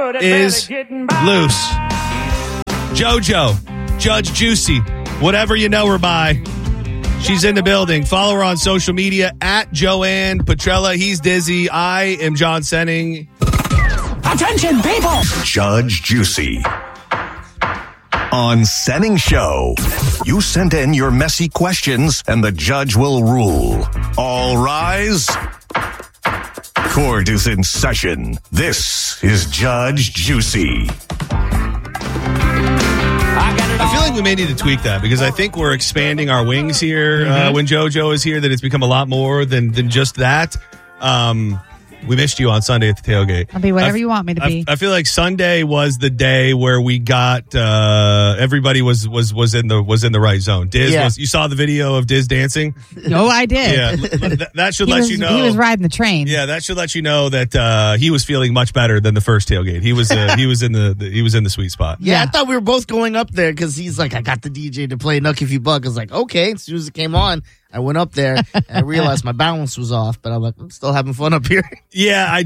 is loose. JoJo, Judge Juicy, whatever you know her by. She's in the building. Follow her on social media at Joanne Petrella. He's Dizzy. I am John Senning. Attention, people! Judge Juicy. On Senning Show. You send in your messy questions and the judge will rule. All rise. Court is in session. This is Judge Juicy. I feel like we may need to tweak that because I think we're expanding our wings here when JoJo is here, that it's become a lot more than just that. We missed you on Sunday at the tailgate. I'll be whatever you want me to be. I feel like Sunday was the day where we got everybody was in the right zone. Diz was. You saw the video of Diz dancing? No, I did. Yeah, that should let you know he was riding the train. Yeah, that should let you know that he was feeling much better than the first tailgate. He was in the sweet spot. Yeah, I thought we were both going up there because he's like, I got the DJ to play Nuck If You Buck. I was like, okay. As soon as it came on, I went up there and I realized my balance was off, but I'm like, I'm still having fun up here. Yeah, I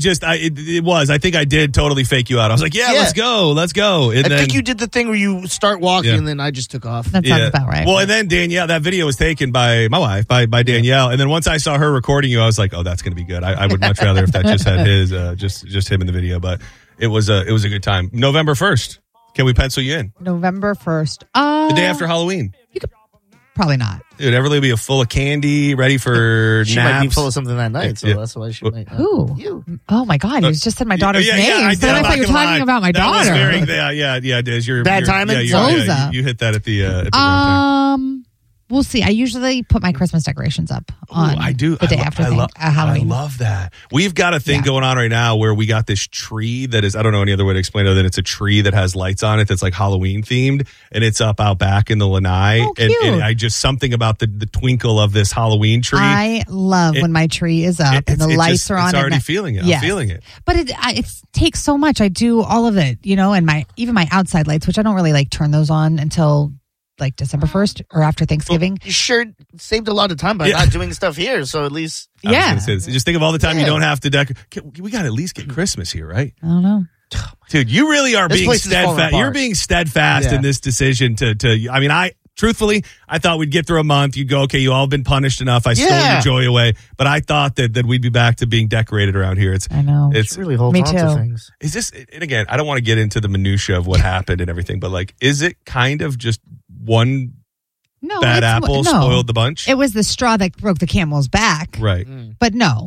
think I did totally fake you out. I was like, let's go. And I think you did the thing where you start walking and then I just took off. That sounds about right. Well, and then Danielle, that video was taken by my wife, by Danielle. And then once I saw her recording you, I was like, oh, that's going to be good. I would much rather if that just had his, just him in the video. But it was a good time. November 1st. Can we pencil you in? November 1st. The day after Halloween. You could probably not. Dude, Everly will be full of candy, ready for she naps. Might be full of something that night, so that's why she might. Who? You. Oh my God! You just said my daughter's name. I thought you were talking about my daughter. Diz. Bad timing. You hit that at the right time. We'll see. I usually put my Christmas decorations up on the day after Halloween. I love that. We've got a thing going on right now where we got this tree that is, I don't know any other way to explain it other than it's a tree that has lights on it that's like Halloween themed, and it's up out back in the lanai. Oh, cute. And I just, something about the twinkle of this Halloween tree. I love when my tree is up and the lights are on. It's already feeling it. Yes. I'm feeling it. But it takes so much. I do all of it, and even my outside lights, which I don't really like turn those on until like December 1st or after Thanksgiving. You sure saved a lot of time by not doing stuff here, so at least... I was gonna say this. Just think of all the time you don't have to decorate. We got to at least get Christmas here, right? I don't know. Dude, you really are being steadfast. You're being steadfast in this decision to I mean, truthfully, I thought we'd get through a month. You'd go, okay, you all have been punished enough. I stole your joy away. But I thought that we'd be back to being decorated around here. I know. It's really holds on to things. Is this, and again, I don't want to get into the minutia of what happened and everything, but like, is it kind of just one... No, bad apple spoiled the bunch? It was the straw that broke the camel's back. Right. But no.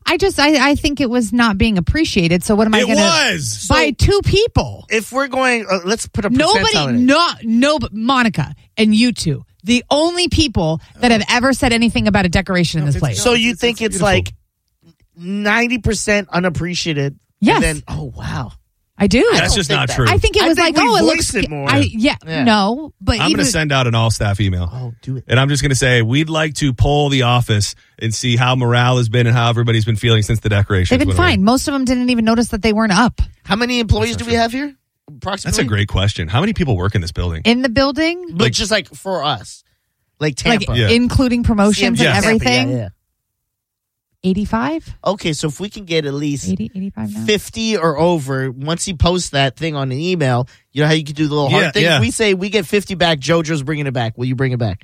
I think it was not being appreciated. So what am I going to... By two people. If we're going... let's put a but Monica and you two, the only people that have ever said anything about a decoration in this place. So you think it's like 90% unappreciated? Yes. And then, oh, wow. I do. That's just not true. I think it was like, it looks more. No, but I'm going to send out an all-staff email. Oh, do it. And I'm just going to say, we'd like to poll the office and see how morale has been and how everybody's been feeling since the decorations. They've been fine. Most of them didn't even notice that they weren't up. How many employees do we have here? Approximately? That's a great question. How many people work in this building? In the building? But just like for us. Like Tampa. Including promotions and everything? Yeah. 85? Okay, so if we can get at least 85 now? 50 or over, once he posts that thing on an email, you know how you can do the little heart thing? If we say we get 50 back, JoJo's bringing it back. Will you bring it back?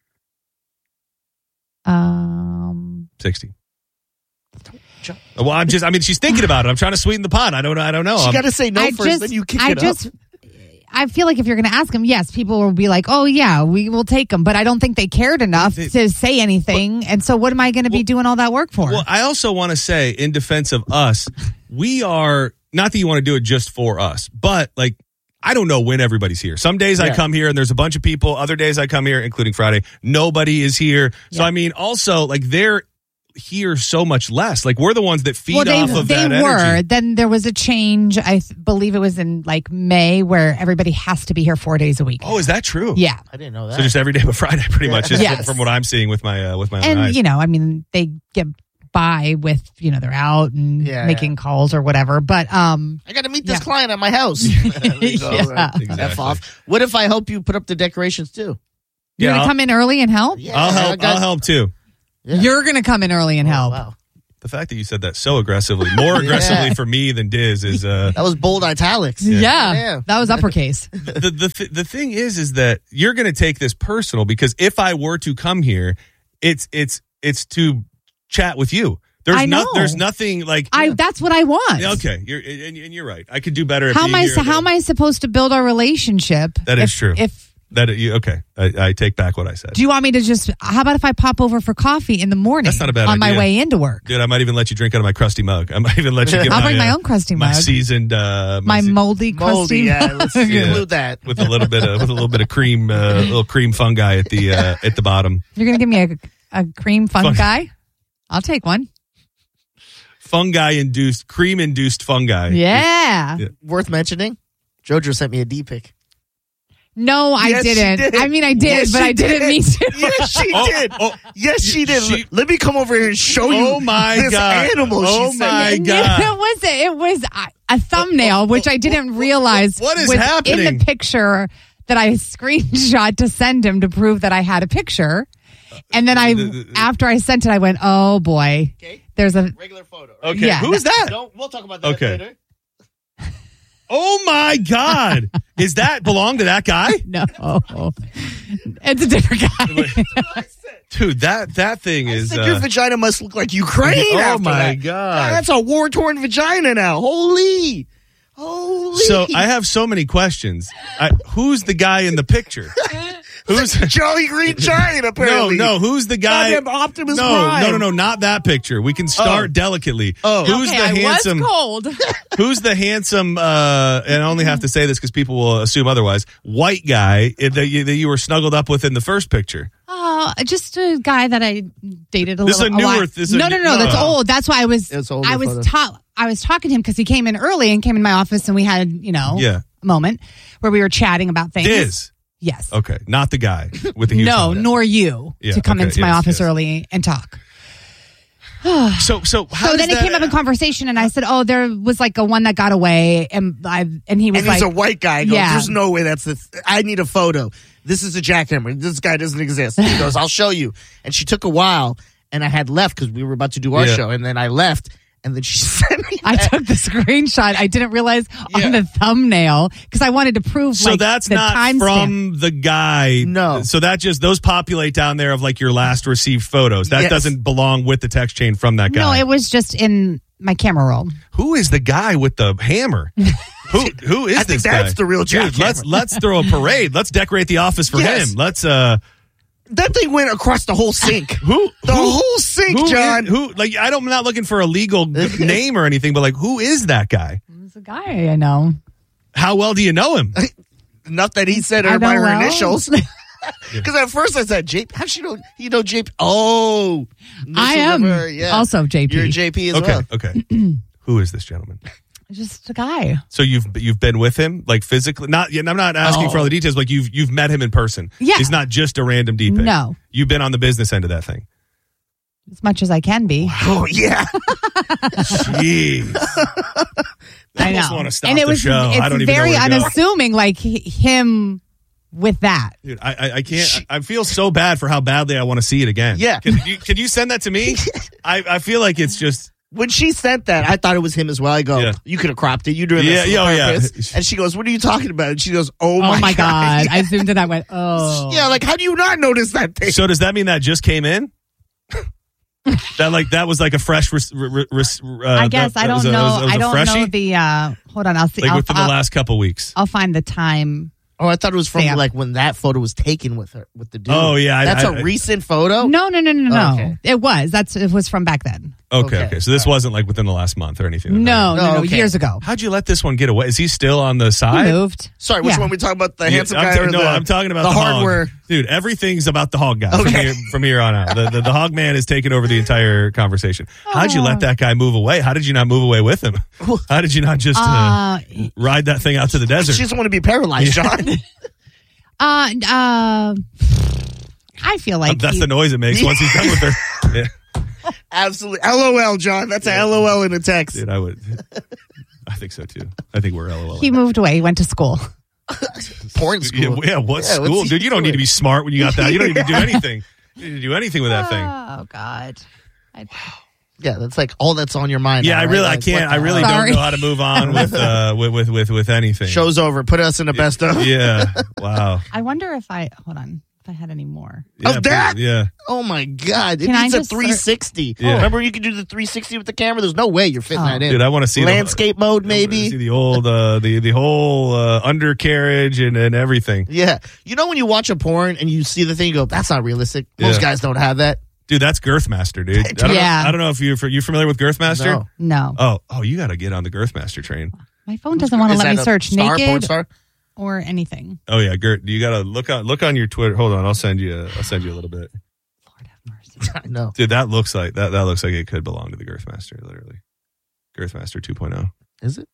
60. Well, she's thinking about it. I'm trying to sweeten the pot. I don't know. She got to say no first, then you kick it up. I feel like if you're going to ask them, yes, people will be like, oh, yeah, we will take them. But I don't think they cared enough to say anything. And so what am I going to be doing all that work for? Well, I also want to say, in defense of us, we are, not that you want to do it just for us, but like, I don't know when everybody's here. Some days I come here and there's a bunch of people. Other days I come here, including Friday, nobody is here. So, I mean, also, like, they're here so much less. Like, we're the ones that feed off of that energy. Then there was a change. I believe it was in like May where everybody has to be here 4 days a week. Oh, is that true? Yeah. I didn't know that. So just every day but Friday, pretty much, is from what I'm seeing with my own eyes. And, they get by with, they're out and making calls or whatever. But I got to meet this client at my house. Exactly. F off. What if I help you put up the decorations too? You're going to come in early and help? Yeah, I'll help too. Yeah. You're going to come in early and help. Wow. The fact that you said that so aggressively, more aggressively for me than Diz is That was bold italics. Yeah. That was uppercase. The thing is that you're going to take this personal because if I were to come here, it's to chat with you. I know. There's nothing like that's what I want. Okay, you're right. I could do better. How am I supposed to build our relationship? That is true. I take back what I said. Do you want me to how about if I pop over for coffee in the morning? That's not a bad on idea. my way into work. Dude, I might even let you drink out of my crusty mug. I might even let you get I'll bring my own crusty mug. My seasoned my moldy crusty mug. Let's include that. With a little bit of cream, little cream fungi at the bottom. You're going to give me a cream fungi? I'll take one. Cream-induced fungi. Yeah. Worth mentioning, JoJo sent me a D pic. No, I didn't. I mean, I did, but I didn't mean to. Yes, she did. Yes, she did. Let me come over here and show you this animal she sent me. God. It was a thumbnail, which I didn't realize what is was happening? in the picture that I screenshot to send him to prove that I had a picture. And then after I sent it, I went, oh boy. Okay. There's a regular photo. Right? Okay. Who is that? We'll talk about that later. Oh my God. Is that belong to that guy? No. It's a different guy. Dude, that thing is your vagina must look like Ukraine. Oh my God. That's a war-torn vagina now. Holy. So I have so many questions. Who's the guy in the picture? Who's Jolly Green Giant? Apparently, no. Who's the guy? Optimus Prime. No, not that picture. We can start delicately. Who's the handsome? I was cold. Who's the handsome? And I only have to say this because people will assume otherwise. White guy that you were snuggled up with in the first picture. Just a guy that I dated a little. This is a newer. No. That's old. That's why I was. I was talking to him because he came in early and came in my office and we had a moment where we were chatting about things. Diz. Yes. Okay. Not the guy with the huge head. Nor you to come into my office early and talk. So then it came up in conversation, and I said, "Oh, there was like a one that got away," and he was he's a white guy. Goes, there's no way that's I need a photo. This is a jackhammer. This guy doesn't exist. He goes, "I'll show you." And she took a while, and I had left because we were about to do our show, and then I left. And then she sent me that. I took the screenshot. I didn't realize on the thumbnail because I wanted to prove. So that's the not from the guy. No. So that just those populate down there of like your last received photos. That doesn't belong with the text chain from that guy. No, it was just in my camera roll. Who is the guy with the hammer? Who is this guy? That's the real jackhammer. Dude, let's throw a parade. Let's decorate the office for him. Let's That thing went across the whole sink. The whole sink, John. I'm not looking for a legal name or anything, but like, who is that guy? It's a guy I know. How well do you know him? Enough that he said her by her initials. Because at first I said, JP, how she know? You know JP? Oh. I am also JP. You're JP as well. Okay. Who is this gentleman? Just a guy. So you've been with him, like physically? Not. I'm not asking for all the details. Like you've met him in person. Yeah. He's not just a random D pic. No. You've been on the business end of that thing. As much as I can be. Oh yeah. Jeez. I know. Want to stop and it was the show. It's I don't even very know where to go. unassuming, like him with that. Dude, I can't. I feel so bad for how badly I want to see it again. Yeah. Can you send that to me? I feel like it's just. When she sent that, I thought it was him as well. I go, you could have cropped it. You're doing this on purpose. And she goes, what are you talking about? And she goes, oh my God. I zoomed in. I went, oh. Yeah, like, how do you not notice that thing? So does that mean that just came in? that was like a fresh. I guess I don't know. I don't know the. Hold on, I'll see. Like within the last couple weeks. I'll find the time. Oh, I thought it was from like when that photo was taken with her, with the dude. Oh yeah, that's a recent photo. No. Okay. It was from back then. Okay. So this wasn't like within the last month or anything. No, years ago. How'd you let this one get away? Is he still on the side? He moved. Sorry, which one we talking about? The handsome guy? I'm talking about the hardware. Hog. Dude, everything's about the hog guy from here on out. The hog man is taking over the entire conversation. How'd you let that guy move away? How did you not move away with him? How did you not just ride that thing out to the desert? She doesn't want to be paralyzed, John. I feel like that's the noise it makes once he's done with her. Yeah. Absolutely. LOL, John. That's a LOL in a text. Dude, I think so too. I think we're LOL. He moved away. He went to school. Porn school. Yeah, what school? Dude, you don't need to be smart when you got that. You don't need to do anything. You need to do anything with that thing. Oh, God. Yeah, that's like all that's on your mind. Yeah, now, I right? really, Like, I can't. what the I really hell? don't know how to move on with anything. Show's over. Put us in the best of. Yeah. Wow. I wonder if I had any more. Yeah, Of that? Yeah. Oh my God! It Can I needs a just 360. Yeah. Remember, you could do the 360 with the camera. There's no way you're fitting that in. Dude, I want to see landscape mode, See maybe. the old, the whole undercarriage and everything. Yeah, you know when you watch a porn and you see the thing, you go, "That's not realistic." Most Yeah. guys don't have that. Dude, that's Girthmaster, dude. I don't know if you familiar with Girthmaster. No. No. Oh, you got to get on the Girthmaster train. My phone doesn't want to Is let that me a search star, porn naked star? or anything. Oh yeah, Gert, you got to look on your Twitter. Hold on, I'll send you a little bit. Lord have mercy. I know. Dude, that looks like it could belong to the Girthmaster, literally. Girthmaster 2.0. Is it?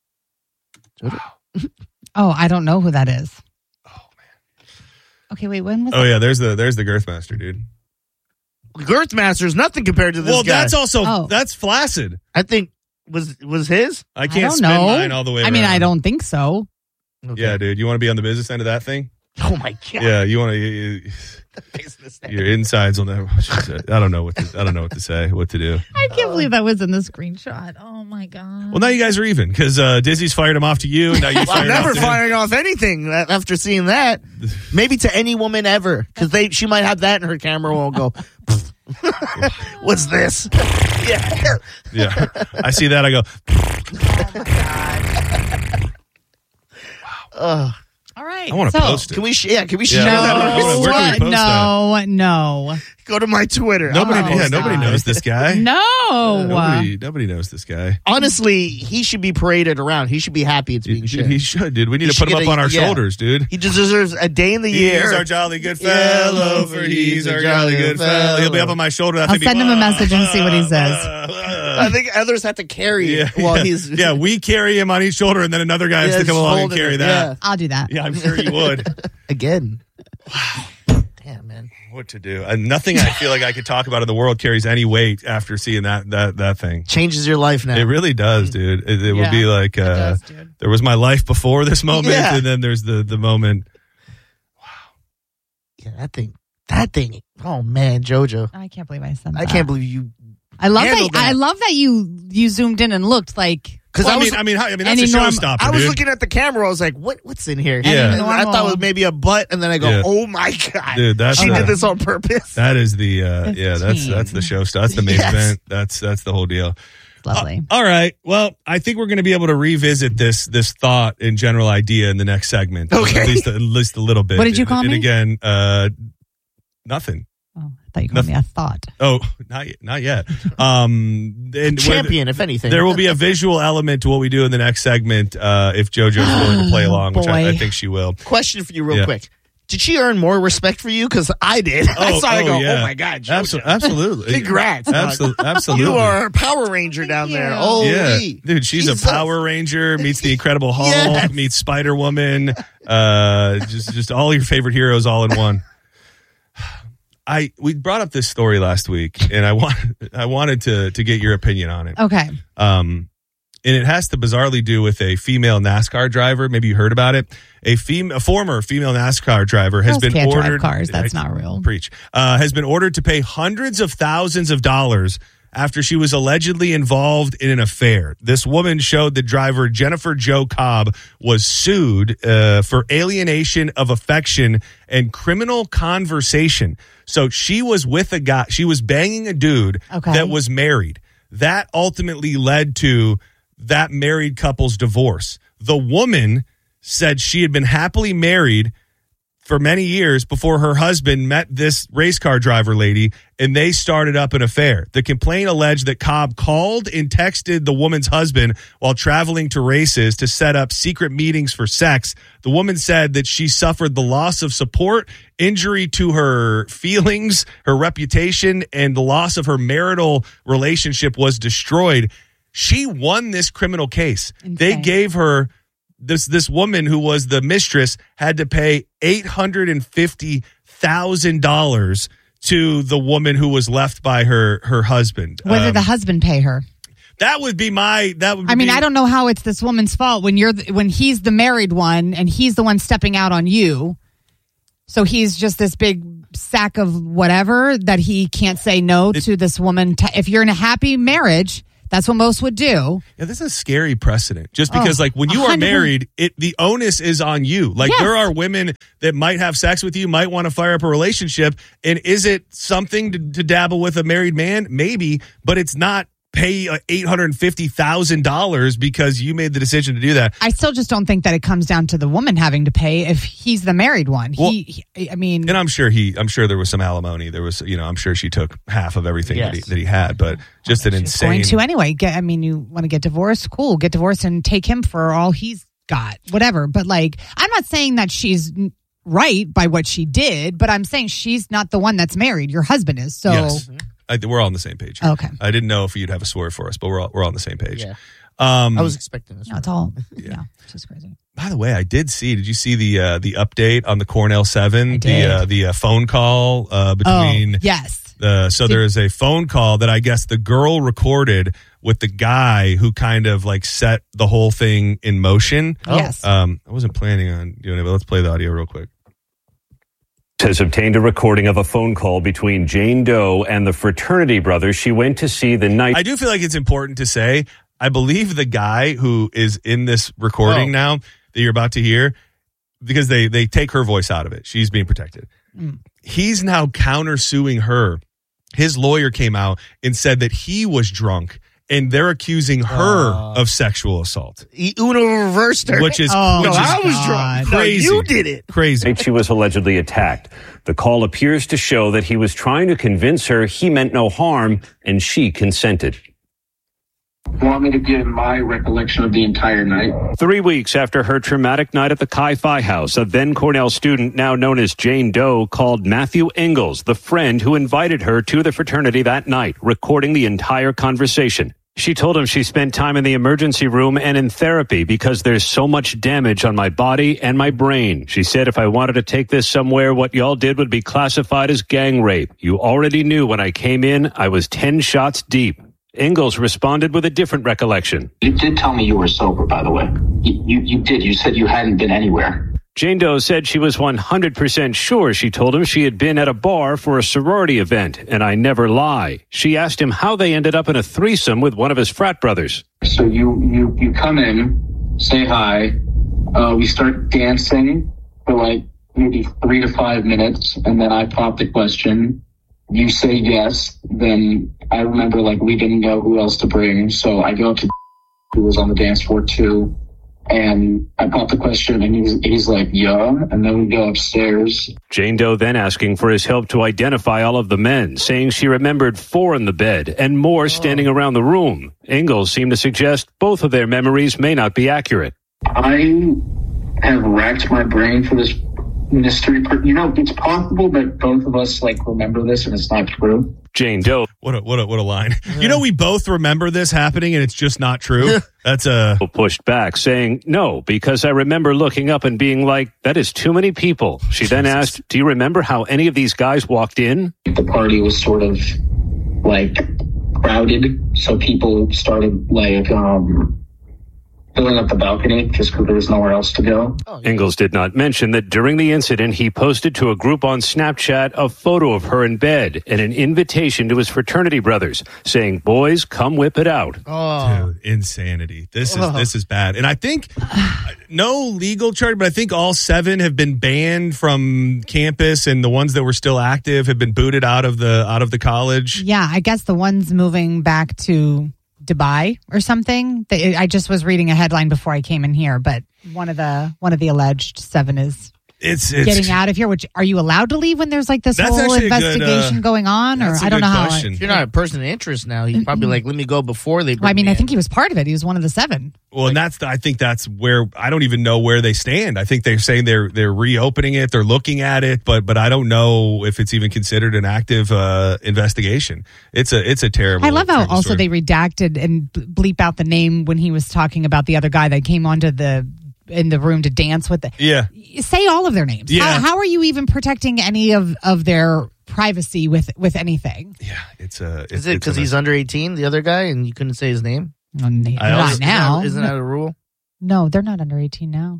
Oh, I don't know who that is. Oh man. Okay, wait. When was? Oh yeah, there's the Girthmaster, dude. Girthmaster's nothing compared to this Well, guy. that's also Oh. that's flaccid. I think was his. I I can't don't spin know. mine all the way. I mean, around. I don't think so. Okay. Yeah, dude, you want to be on the business end of that thing? Oh my God. Yeah, you want to. Business end. Your insides will never. I don't know what to say. What to do? I can't believe that was in the screenshot. Oh my god. Well, now you guys are even because Dizzy's fired him off to you. And now you I'm fired never off to him. firing off anything after seeing that. Maybe to any woman ever, because she might have that in her camera. Will go. What's this? Yeah. Yeah, I see that. I go. All right. I want to post it. Can we? Can we Yeah, share I that? wanna- on where can we Instagram? post No. Go to my Twitter. Nobody, I'm gonna post nobody that. knows this guy. No. Nobody knows this guy. Honestly, he should be paraded around. He should be happy it's being Dude, shared. he should, dude. We need He to put should him get up on our yeah. shoulders, dude. He deserves a day in the He's year. our jolly good fellow, for he's our jolly good fellow. He'll be up on my shoulder. I'll send him a message and see what he says. I think others have to carry it while he's. Yeah, we carry him on each shoulder, and then another guy has to come along and carry that. I'll do that. Yeah, I'm sure you would. Again. Wow. Damn, man. What to do? Nothing I feel like I could talk about in the world carries any weight after seeing that thing. Changes your life now. It really does, dude. It will be like does, dude. there was my life before this moment, Yeah. and then there's the moment. Yeah, that thing. Oh man, JoJo. I can't believe I said that. I can't believe you. I love handled that. that. I love that you zoomed in and looked like. Because Well, I was I mean, that's any a norm- showstopper, I was dude. looking at the camera. I was like, "What's in here?" Yeah. And I thought it was maybe a butt, and then I go, Yeah. "Oh my god, Dude, that's she the- did this on purpose." That is the that's 15. the show. That's the main Yes. event. That's the whole deal. Lovely. All right. Well, I think we're going to be able to revisit this thought and general idea in the next segment. Okay. At least a little bit. What did you call and me? again, nothing. Oh, I thought you called me a thought. Oh, not yet. And Champion, if anything. there will be a visual element to what we do in the next segment. If JoJo's willing to play along, which I Boy. think she will. Question for you, real Yeah. quick. Did she earn more respect for you? Because I did. I saw her go, yeah. "Oh my god, JoJo. Absolutely. Congrats, dog. Absolutely. You are a Power Ranger down there." you. Oh, Yeah, dude, she's Jesus. a Power Ranger, meets the Incredible Hulk, Yes. meets Spider Woman, just all your favorite heroes all in one. We brought up this story last week, and I wanted to get your opinion on it. Okay. And it has to bizarrely do with a female NASCAR driver. Maybe you heard about it. A former female NASCAR driver has Girls been can't drive ordered. cars. That's not real. Preach. Has been ordered to pay hundreds of thousands of dollars after she was allegedly involved in an affair. This woman showed the driver Jennifer Jo Cobb was sued for alienation of affection and criminal conversation. So she was with a guy. She was banging a dude that was married. That ultimately led to that married couple's divorce. The woman said she had been happily married for many years before her husband met this race car driver lady, and they started up an affair. The complaint alleged that Cobb called and texted the woman's husband while traveling to races to set up secret meetings for sex. The woman said that she suffered the loss of support, injury to her feelings, her reputation, and the loss of her marital relationship was destroyed. She won this criminal case. Insane. They gave her this woman who was the mistress had to pay $850,000 to the woman who was left by her husband. What did the husband pay her? That would be my. I mean, I don't know how it's this woman's fault when when he's the married one and he's the one stepping out on you. So he's just this big sack of whatever that he can't say no to this woman. If you're in a happy marriage, that's what most would do. Yeah, this is a scary precedent. Just because, like, when you are married, the onus is on you. Like, there are women that might have sex with you, might want to fire up a relationship. And is it something to dabble with a married man? Maybe, but it's not pay $850,000 because you made the decision to do that. I still just don't think that it comes down to the woman having to pay if he's the married one. Well, and I'm sure there was some alimony. There was, I'm sure she took half of everything that he had, but just an insane. Going to anyway. You want to get divorced? Cool, get divorced and take him for all he's got, whatever. But like, I'm not saying that she's right by what she did, but I'm saying she's not the one that's married. Your husband is. So. Yes. We're all on the same page. Okay. I didn't know if you'd have a story for us, but we're all on the same page. Yeah. I was expecting this. No, it's all. Yeah, it's just crazy. By the way, did you see the update on the Cornell 7? The phone call between. Oh, yes. There is a phone call that I guess the girl recorded with the guy who kind of like set the whole thing in motion. Oh. Yes. I wasn't planning on doing it, but let's play the audio real quick. Has obtained a recording of a phone call between Jane Doe and the fraternity brothers she went to see the night. I do feel like it's important to say, I believe the guy who is in this recording now that you're about to hear, because they take her voice out of it. She's being protected. He's now countersuing her. His lawyer came out and said that he was drunk. And they're accusing her of sexual assault. Uno reversed her. I was drunk. Crazy. You did it. Crazy. She was allegedly attacked. The call appears to show that he was trying to convince her he meant no harm, and she consented. Want me to give my recollection of the entire night? 3 weeks after her traumatic night at the Chi-Phi house, a then Cornell student, now known as Jane Doe, called Matthew Ingalls, the friend who invited her to the fraternity that night, recording the entire conversation. She told him she spent time in the emergency room and in therapy because there's so much damage on my body and my brain. She said if I wanted to take this somewhere, what y'all did would be classified as gang rape. You already knew when I came in, I was 10 shots deep. Ingalls responded with a different recollection. You did tell me you were sober, by the way. You did. You said you hadn't been anywhere. Jane Doe said she was 100% sure she told him she had been at a bar for a sorority event, and I never lie. She asked him how they ended up in a threesome with one of his frat brothers. So you come in, say hi, we start dancing for like maybe 3 to 5 minutes, and then I pop the question. You say yes, then I remember like we didn't know who else to bring, so I go up to who was on the dance floor too. And I pop the question, and he's like, yeah. And then we go upstairs. Jane Doe then asking for his help to identify all of the men, saying she remembered 4 in the bed and more standing around the room. Ingalls seemed to suggest both of their memories may not be accurate. I have racked my brain for this mystery. It's possible that both of us like remember this and it's not true. Jane Doe. What a line. Yeah. We both remember this happening and it's just not true. That's pushed back, saying, no, because I remember looking up and being like, that is too many people. She then asked, do you remember how any of these guys walked in? The party was sort of like crowded. So people started like, filling up the balcony just because there was nowhere else to go. Ingalls did not mention that during the incident, he posted to a group on Snapchat a photo of her in bed and an invitation to his fraternity brothers saying, boys, come whip it out. Dude, insanity. This is bad. And I think no legal charge, but I think all 7 have been banned from campus, and the ones that were still active have been booted out of the college. Yeah, I guess the ones moving back to Dubai or something. I just was reading a headline before I came in here, but one of the alleged 7 is it's getting out of here. Which, are you allowed to leave when there's like this whole investigation going on? Or I don't know how. If you're not a person of interest now, he's probably like, let me go before they. I think he was part of it. He was one of the 7. Well, and I think that's where I don't even know where they stand. I think they're saying they're reopening it, they're looking at it, but I don't know if it's even considered an active investigation. It's a terrible. I love how also story. they redacted and bleep out the name when he was talking about the other guy that came onto in the room to dance with. Say all of their names. Yeah. How are you even protecting any of their privacy with anything? Yeah, is it because he's under 18, the other guy, and you couldn't say his name? Not now. Isn't that a rule? No, they're not under 18 now.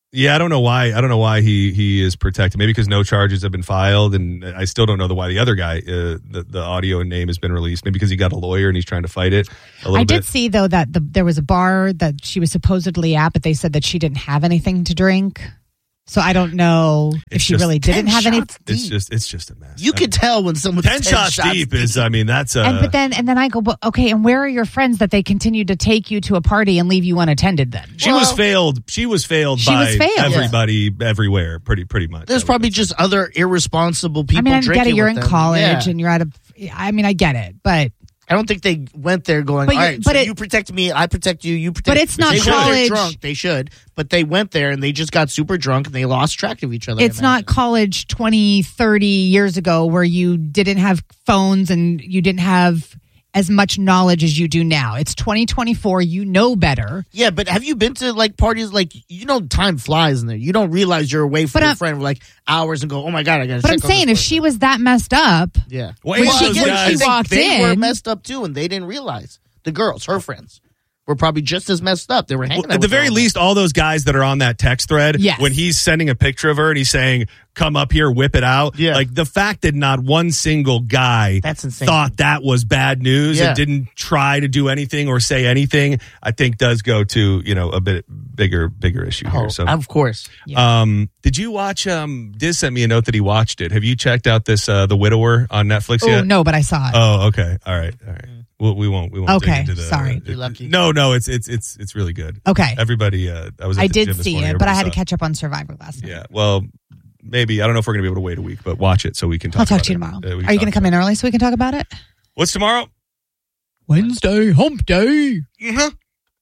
Yeah, I don't know why. I don't know why he is protected. Maybe because no charges have been filed, and I still don't know why the other guy, the audio and name has been released. Maybe because he got a lawyer and he's trying to fight it a little bit. I did see though that there was a bar that she was supposedly at, but they said that she didn't have anything to drink. So I don't know if she really didn't have any. It's just a mess. You could tell when someone's 10 shots deep is. I mean, that's a. And then I go, but okay. And where are your friends that they continue to take you to a party and leave you unattended? Then she was failed by everybody everywhere. Pretty much. There's probably just other irresponsible people. I mean, I get it. You're in them. college and you're at a. I mean, I get it, but. I don't think they went there going, all right, so you protect me, I protect you, you protect me. But it's not college. Drunk, they should. But they went there and they just got super drunk and they lost track of each other. It's not college 20, 30 years ago where you didn't have phones and you didn't have as much knowledge as you do now. It's 2024. You know better. Yeah, but have you been to like parties like, time flies in there. You don't realize you're away from your friend for like hours and go, oh my God, I got to check. But I'm saying if she was that messed up. Yeah. When she walked they in. were messed up too and they didn't realize. The girls, her friends, were probably just as messed up. They were hanging out at the very least, all those guys that are on that text thread, when he's sending a picture of her and he's saying, come up here, whip it out. Yeah. Like the fact that not one single guy thought that was bad news and didn't try to do anything or say anything, I think does go to, a bit bigger issue here. So of course. Yeah. Did you watch, Diz sent me a note that he watched it. Have you checked out this, The Widower on Netflix yet? No, but I saw it. Oh, okay. All right. Well, we won't. Okay, dig into sorry. Be lucky. No, it's really good. Okay. Everybody, I did see it, but I had to catch up on Survivor last night. Yeah, well, maybe I don't know if we're going to be able to wait a week, but watch it so we can talk. I'll talk about to you it. tomorrow. Are you going to come in early so we can talk about it? What's tomorrow? Wednesday, hump day. Uh-huh.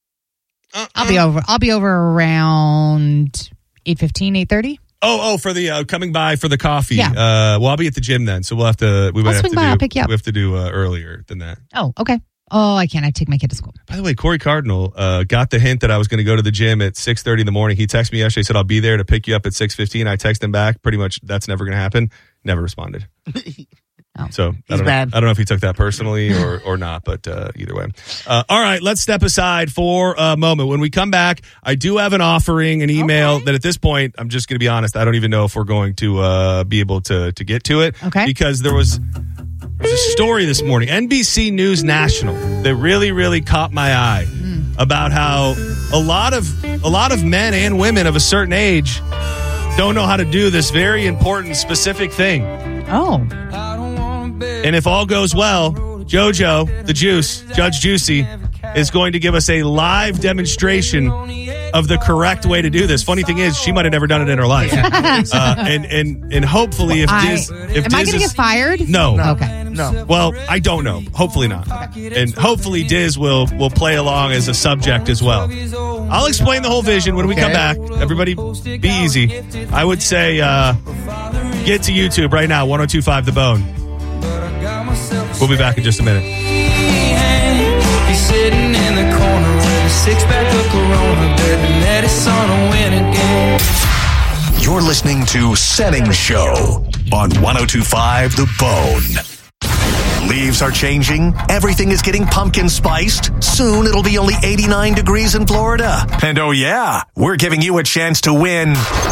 I'll be over around 8:15, 8:30. Oh, for the coming by for the coffee. Yeah. Well, I'll be at the gym then, so we'll have to. I'll pick you up. We have to do earlier than that. Oh, okay. Oh, I can't. I take my kid to school. By the way, Corey Cardinal got the hint that I was going to go to the gym at 6:30 in the morning. He texted me yesterday, said I'll be there to pick you up at 6:15. I texted him back. Pretty much, that's never going to happen. Never responded. So I don't know if he took that personally or not, but either way. All right, let's step aside for a moment. When we come back, I do have an offering, an email that at this point, I'm just going to be honest, I don't even know if we're going to be able to get to it. Okay. Because there's a story this morning, NBC News National, that really, really caught my eye about how a lot of men and women of a certain age don't know how to do this very important, specific thing. Oh. And if all goes well, JoJo, the Juice, Judge Juicy, is going to give us a live demonstration of the correct way to do this. Funny thing is, she might have never done it in her life. And hopefully, if Diz am I going to get fired? No. Okay. No. Well, I don't know. Hopefully not. Okay. And hopefully Diz will play along as a subject as well. I'll explain the whole vision when we come back. Everybody be easy. I would say get to YouTube right now, 102.5 The Bone. We'll be back in just a minute. He's sitting in the corner with a six-pack of Corona, betting that his son will win again. You're listening to Setting Show on 102.5 The Bone. Leaves are changing. Everything is getting pumpkin spiced. Soon it'll be only 89 degrees in Florida. And oh yeah, we're giving you a chance to win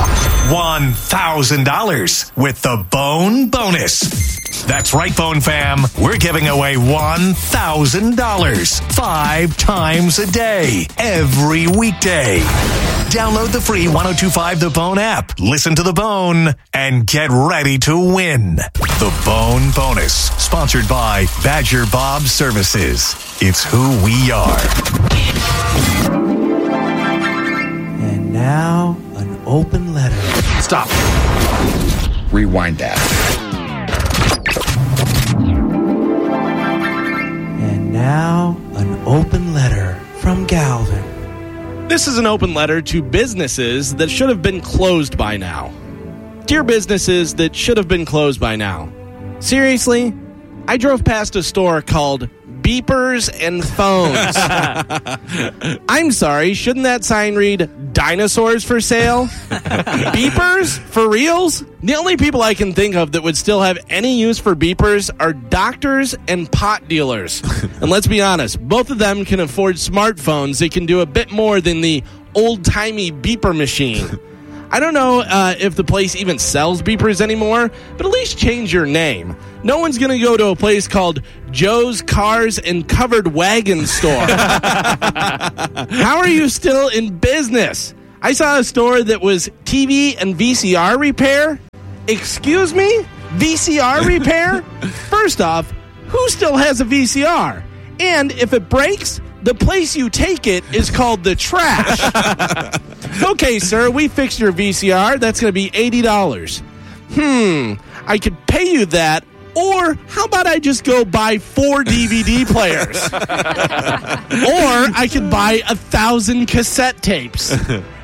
$1,000 with the Bone Bonus. That's right, Bone Fam. We're giving away $1,000 5 times a day, every weekday. Download the free 102.5 The Bone app, listen to The Bone, and get ready to win. The Bone Bonus, sponsored by Badger Bob Services. It's who we are. And now, an open letter. Stop. Rewind that. And now, an open letter from Galvin. This is an open letter to businesses that should have been closed by now. Dear businesses that should have been closed by now. Seriously, I drove past a store called Beepers and Phones. I'm sorry, shouldn't that sign read dinosaurs for sale? Beepers? For reals? The only people I can think of that would still have any use for beepers are doctors and pot dealers. And let's be honest, both of them can afford smartphones that can do a bit more than the old-timey beeper machine. I don't know if the place even sells beepers anymore, but at least change your name. No one's going to go to a place called Joe's Cars and Covered Wagon Store. How are you still in business? I saw a store that was TV and VCR repair. Excuse me? VCR repair? First off, who still has a VCR? And if it breaks, the place you take it is called the trash. Okay, sir, we fixed your VCR. That's going to be $80. I could pay you that, or how about I just go buy 4 DVD players? Or I could buy 1,000 cassette tapes.